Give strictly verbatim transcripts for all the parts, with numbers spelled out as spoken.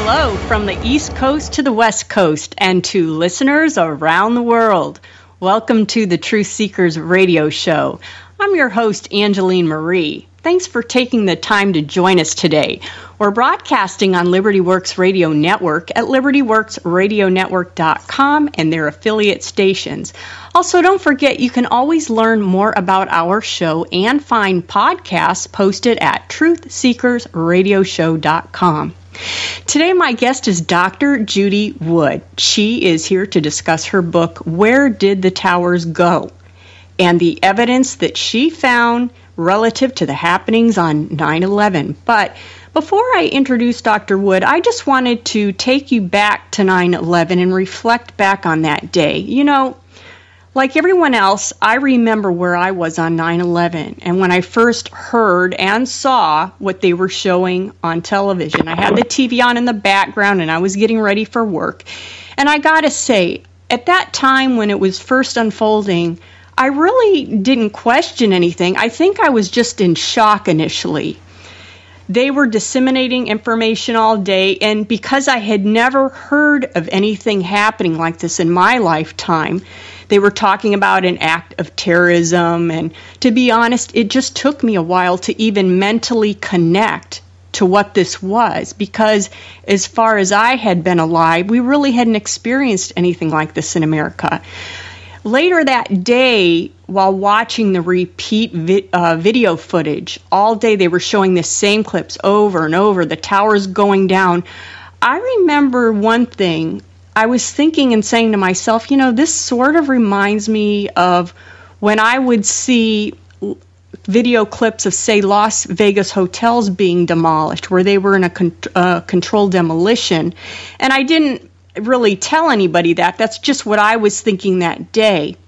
Hello from the East Coast to the West Coast and to listeners around the world. Welcome to the Truth Seekers radio show. I'm your host, Angeline Marie. Thanks for taking the time to join us today. We're broadcasting on Liberty Works Radio Network at liberty works radio network dot com and their affiliate stations. Also, don't forget you can always learn more about our show and find podcasts posted at truth seekers radio show dot com. Today, my guest is Doctor Judy Wood. She is here to discuss her book, Where Did the Towers Go? And the evidence that she found relative to the happenings on nine eleven. But before I introduce Doctor Wood, I just wanted to take you back to nine eleven and reflect back on that day. You know, like everyone else, I remember where I was on nine eleven, and when I first heard and saw what they were showing on television. I had the T V on in the background, and I was getting ready for work. And I gotta say, at that time when it was first unfolding, I really didn't question anything. I think I was just in shock initially. They were disseminating information all day, and because I had never heard of anything happening like this in my lifetime, they were talking about an act of terrorism, and to be honest, it just took me a while to even mentally connect to what this was, because as far as I had been alive, we really hadn't experienced anything like this in America. Later that day, while watching the repeat vi- uh, video footage, all day they were showing the same clips over and over, the towers going down. I remember one thing. I was thinking and saying to myself, you know, this sort of reminds me of when I would see video clips of, say, Las Vegas hotels being demolished, where they were in a con- uh, controlled demolition. And I didn't really tell anybody that. That's just what I was thinking that day.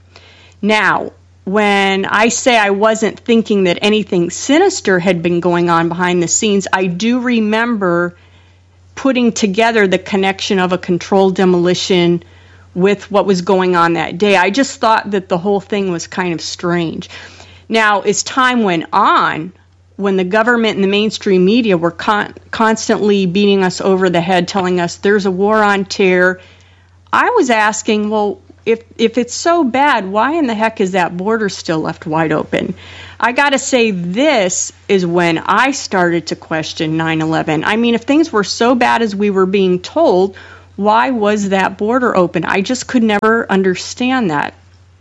Now, when I say I wasn't thinking that anything sinister had been going on behind the scenes, I do remember putting together the connection of a controlled demolition with what was going on that day. I just thought that the whole thing was kind of strange. Now, as time went on, when the government and the mainstream media were con- constantly beating us over the head, telling us there's a war on terror, I was asking, well, if if it's so bad, why in the heck is that border still left wide open? I got to say, this is when I started to question nine eleven. I mean, if things were so bad as we were being told, why was that border open? I just could never understand that,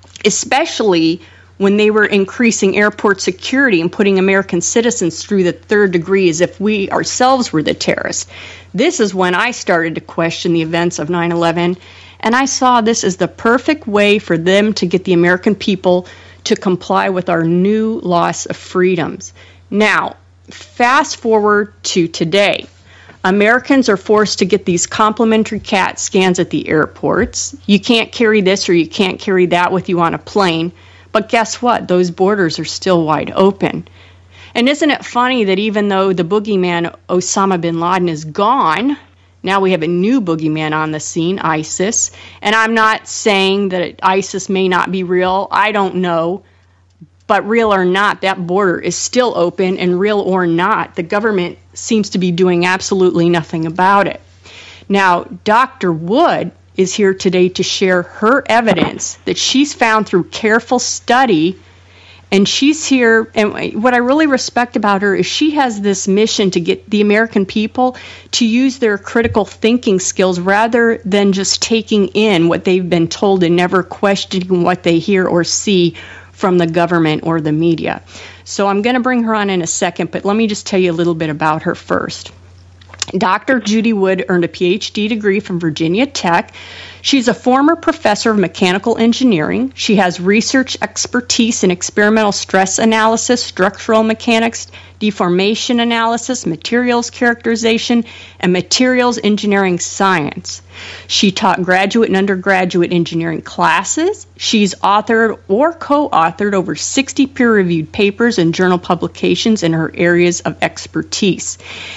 especially when they were increasing airport security and putting American citizens through the third degree as if we ourselves were the terrorists. This is when I started to question the events of nine eleven, and I saw this as the perfect way for them to get the American people to comply with our new loss of freedoms. Now, fast forward to today. Americans are forced to get these complimentary CAT scans at the airports. You can't carry this or you can't carry that with you on a plane. But guess what? Those borders are still wide open. And isn't it funny that even though the boogeyman Osama bin Laden is gone, now we have a new boogeyman on the scene, ISIS. And I'm not saying that ISIS may not be real. I don't know. But real or not, that border is still open. And real or not, the government seems to be doing absolutely nothing about it. Now, Doctor Wood is here today to share her evidence that she's found through careful study. And she's here, and what I really respect about her is she has this mission to get the American people to use their critical thinking skills rather than just taking in what they've been told and never questioning what they hear or see from the government or the media. So I'm going to bring her on in a second, but let me just tell you a little bit about her first. Doctor Judy Wood earned a P H D degree from Virginia Tech. She's a former professor of mechanical engineering. She has research expertise in experimental stress analysis, structural mechanics, deformation analysis, materials characterization, and materials engineering science. She taught graduate and undergraduate engineering classes. She's authored or co-authored over sixty peer-reviewed papers and journal publications in her areas of expertise.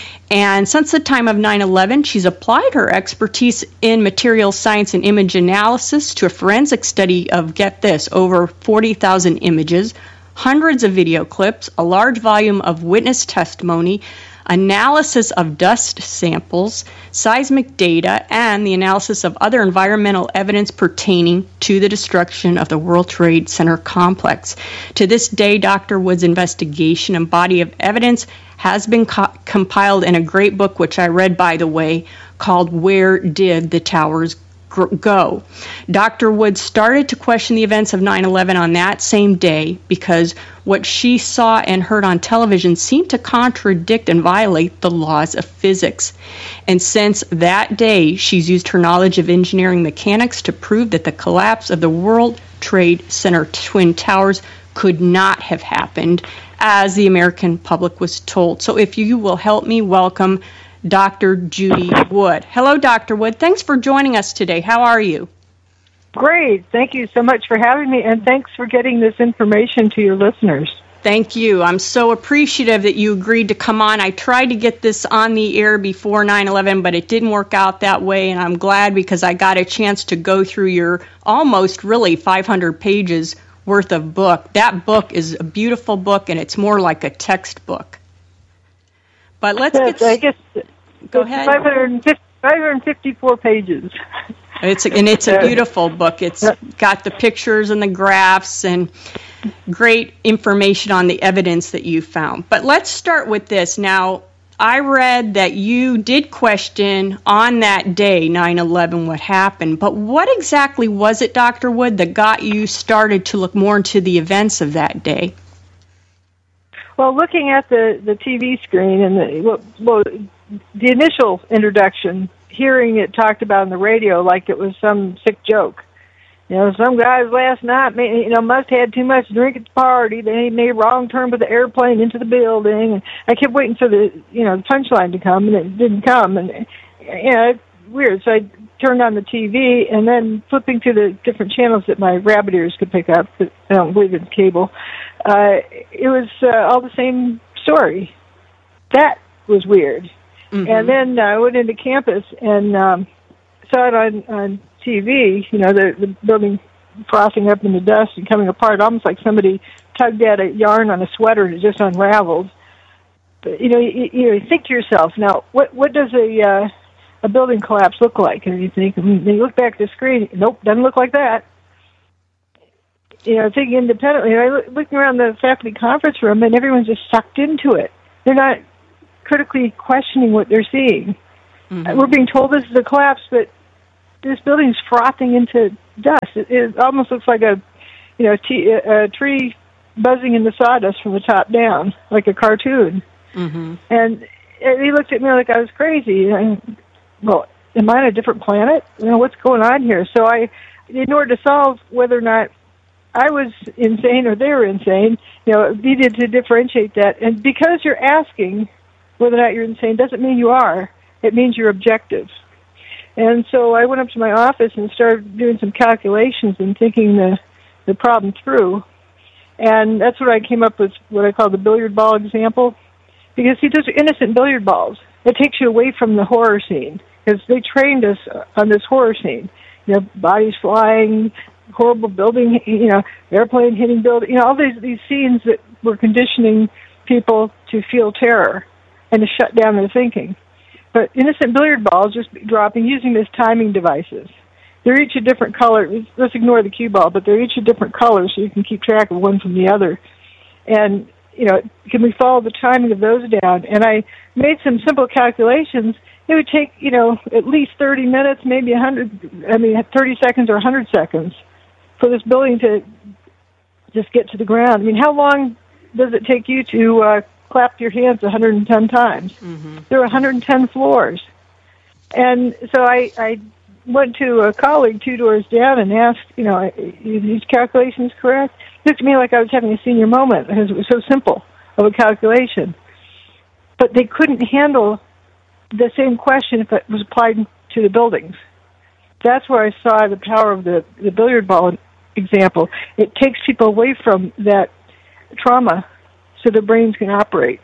And since the time of nine eleven, she's applied her expertise in material science and image analysis to a forensic study of, get this, over forty thousand images, hundreds of video clips, a large volume of witness testimony, analysis of dust samples, seismic data, and the analysis of other environmental evidence pertaining to the destruction of the World Trade Center complex. To this day, Doctor Wood's investigation and body of evidence has been co- compiled in a great book, which I read, by the way, called Where Did the Towers Go? Doctor Wood started to question the events of nine eleven on that same day because what she saw and heard on television seemed to contradict and violate the laws of physics. And since that day, she's used her knowledge of engineering mechanics to prove that the collapse of the World Trade Center Twin Towers could not have happened as the American public was told. So if you will help me welcome Doctor Judy Wood. Hello, Doctor Wood. Thanks for joining us today. How are you? Great. Thank you so much for having me, and thanks for getting this information to your listeners. Thank you. I'm so appreciative that you agreed to come on. I tried to get this on the air before nine eleven, but it didn't work out that way, and I'm glad because I got a chance to go through your almost really five hundred pages worth of book. That book is a beautiful book, and it's more like a textbook. But let's yes, get... I guess Go ahead. five hundred fifty, five hundred fifty-four pages. It's a, and it's a beautiful book. It's got the pictures and the graphs and great information on the evidence that you found. But let's start with this. Now, I read that you did question on that day, nine eleven, what happened. But what exactly was it, Doctor Wood, that got you started to look more into the events of that day? Well, looking at the, the T V screen and the, well, well, the initial introduction, hearing it talked about on the radio like it was some sick joke. You know, some guys last night, you know, must have had too much to drink at the party. They made a wrong turn with the airplane into the building. And I kept waiting for the, you know, the punchline to come, and it didn't come. And, you know, it's weird. So I turned on the T V, and then flipping to the different channels that my rabbit ears could pick up, but I don't believe it's cable, uh, it was uh, all the same story. That was weird. Mm-hmm. And then uh, I went into campus and um, saw it on, on T V, you know, the, the building frothing up in the dust and coming apart, almost like somebody tugged at a yarn on a sweater and it just unraveled. But, you know, you, you think to yourself, now, what what does a uh, a building collapse look like? And you think, and you look back at the screen, nope, doesn't look like that. You know, thinking independently, and I look, looking around the faculty conference room, and everyone's just sucked into it. They're not critically questioning what they're seeing. Mm-hmm. We're being told this is a collapse, but this building's frothing into dust. It, it almost looks like a, you know, t- a tree buzzing in the sawdust from the top down, like a cartoon. Mm-hmm. And he looked at me like I was crazy. And, well, am I on a different planet? You know, what's going on here? So I, in order to solve whether or not I was insane or they were insane, you know, needed to differentiate that. And because you're asking whether or not you're insane doesn't mean you are. It means you're objective. And so I went up to my office and started doing some calculations and thinking the, the problem through. And that's what I came up with, what I call the billiard ball example. Because, see, those are innocent billiard balls. It takes you away from the horror scene. Because they trained us on this horror scene. You know, bodies flying, horrible building, you know, airplane hitting building, you know, all these, these scenes that were conditioning people to feel terror and to shut down their thinking. But innocent billiard balls just dropping using these timing devices. They're each a different color. Let's ignore the cue ball, but they're each a different color so you can keep track of one from the other. And, you know, can we follow the timing of those down? And I made some simple calculations. It would take, you know, at least thirty minutes, maybe one hundred, I mean, thirty seconds or one hundred seconds for this building to just get to the ground. I mean, how long does it take you to uh, clap your hands one hundred ten times? Mm-hmm. There are one hundred ten floors. And so I, I went to a colleague two doors down and asked, you know, are these calculations correct? It looked to me like I was having a senior moment because it was so simple of a calculation. But they couldn't handle the same question if it was applied to the buildings. That's where I saw the power of the, the billiard ball example. It takes people away from that trauma so their brains can operate.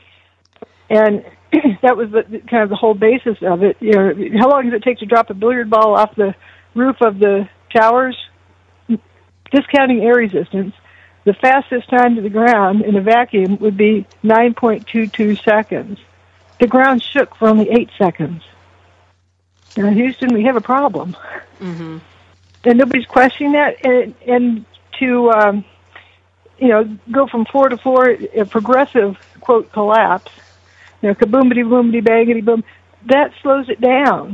And that was the, kind of the whole basis of it. You know, how long does it take to drop a billiard ball off the roof of the towers? Discounting air resistance, the fastest time to the ground in a vacuum would be nine point two two seconds. the ground shook for only eight seconds. Now, in Houston, we have a problem. Mm-hmm. And nobody's questioning that. And, and to, um, you know, go from floor to floor, a progressive, quote, collapse, you know, kaboomity, boomity, bangity, boom, that slows it down.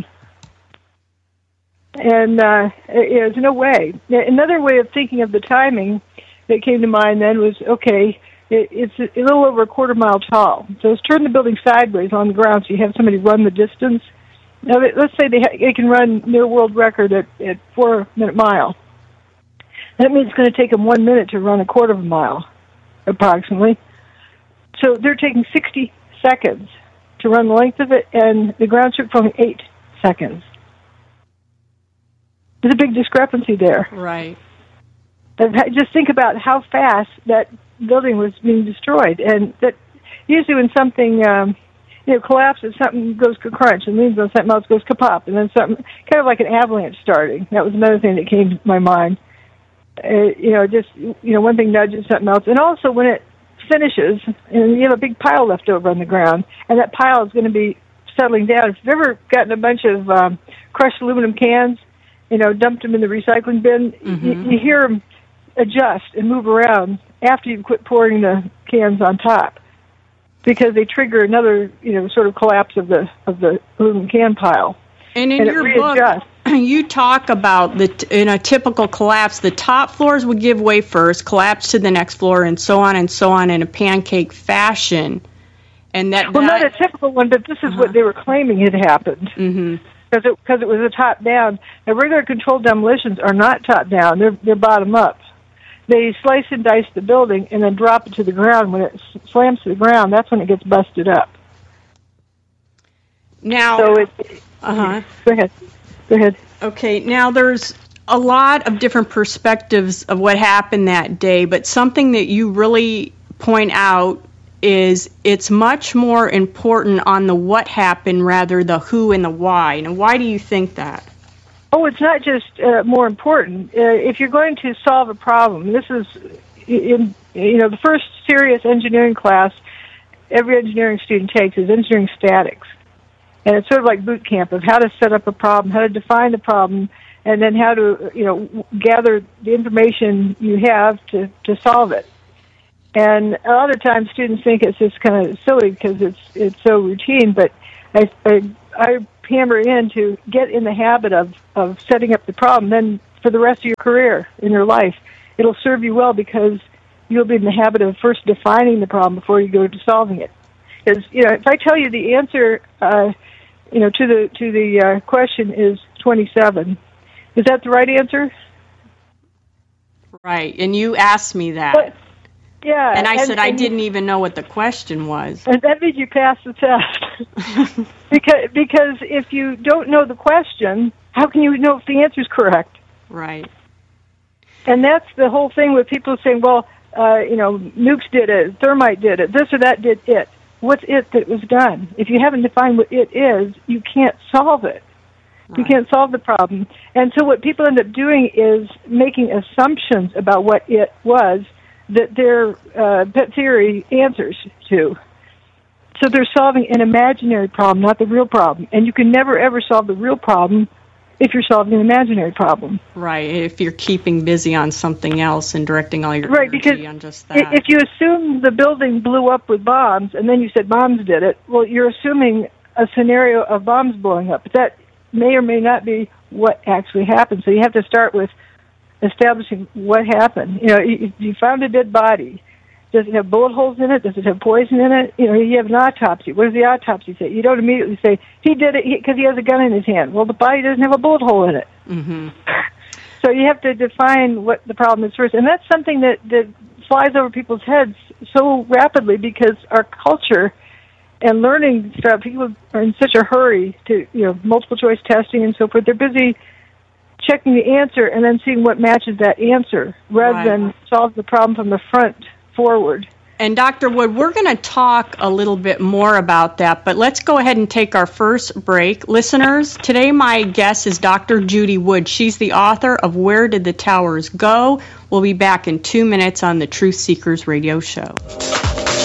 And uh, there's no way. Another way of thinking of the timing that came to mind then was, okay, it, it's a little over a quarter mile tall. So let's turn the building sideways on the ground so you have somebody run the distance. Now, let's say they, ha- they can run near world record at, at four minute mile. That means it's going to take them one minute to run a quarter of a mile, approximately. So they're taking sixty seconds to run the length of it, and the ground shook for only eight seconds. There's a big discrepancy there. Right. Just think about how fast that building was being destroyed, and that usually when something um, you know collapses, something goes crunch, and then something else goes kapop, and then something kind of like an avalanche starting. That was another thing that came to my mind. Uh, you know, just you know, one thing nudges something else, and also when it finishes, and you have a big pile left over on the ground, and that pile is going to be settling down. If you've ever gotten a bunch of um, crushed aluminum cans, you know, dumped them in the recycling bin, mm-hmm. you, you hear them adjust and move around after you've quit pouring the cans on top, because they trigger another, you know, sort of collapse of the of the aluminum can pile. And in and your book, you talk about that in a typical collapse, the top floors would give way first, collapse to the next floor, and so on and so on in a pancake fashion. And that well, that, not a typical one, but this is uh-huh. what they were claiming had happened. Mm-hmm. Because it, cause it was a top-down. Now, regular controlled demolitions are not top-down. They're, they're bottom-up. They slice and dice the building and then drop it to the ground. When it slams to the ground, that's when it gets busted up. Now, so it, uh-huh. Go ahead. Go ahead. Okay, now there's a lot of different perspectives of what happened that day, but something that you really point out is it's much more important on the what happened rather the who and the why. Now, why do you think that? Oh, it's not just uh, more important. Uh, if you're going to solve a problem, this is, in, you know, the first serious engineering class every engineering student takes is engineering statics. And it's sort of like boot camp of how to set up a problem, how to define the problem, and then how to, you know, gather the information you have to, to solve it. And a lot of times students think it's just kind of silly because it's it's so routine, but I, I, I hammer in to get in the habit of, of setting up the problem. Then for the rest of your career in your life, it'll serve you well because you'll be in the habit of first defining the problem before you go to solving it. Because, you know, if I tell you the answer, uh, you know, to the to the uh, question is twenty-seven, is that the right answer? Right, and you asked me that. But, yeah. And I and, said and I you, didn't even know what the question was. And that means you passed the test. because because if you don't know the question, how can you know if the answer is correct? Right. And that's the whole thing with people saying, well, uh, you know, nukes did it, thermite did it, this or that did it. What's it that was done? If you haven't defined what it is, you can't solve it. Right. You can't solve the problem. And so what people end up doing is making assumptions about what it was that their uh, pet theory answers to. So they're solving an imaginary problem, not the real problem. And you can never, ever solve the real problem if you're solving an imaginary problem. Right, if you're keeping busy on something else and directing all your right, energy because on just that. If you assume the building blew up with bombs and then you said bombs did it, well, you're assuming a scenario of bombs blowing up. But that may or may not be what actually happened. So you have to start with establishing what happened. You know, you, you found a dead body. Does it have bullet holes in it? Does it have poison in it? You know, you have an autopsy. What does the autopsy say? You don't immediately say, he did it because he, he has a gun in his hand. Well, the body doesn't have a bullet hole in it. Mm-hmm. So you have to define what the problem is first. And that's something that, that flies over people's heads so rapidly because our culture and learning stuff, people are in such a hurry to, you know, multiple choice testing and so forth. They're busy checking the answer and then seeing what matches that answer rather right. than solve the problem from the front forward. And Doctor Wood, we're going to talk a little bit more about that, but let's go ahead and take our first break. Listeners, today my guest is Doctor Judy Wood. She's the author of Where Did the Towers Go? We'll be back in two minutes on the Truth Seekers Radio Show.